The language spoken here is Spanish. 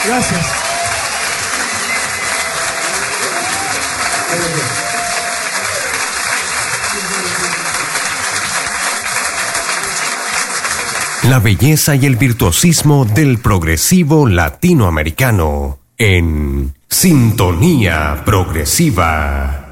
Gracias. La belleza y el virtuosismo del progresivo latinoamericano en Sintonía Progresiva.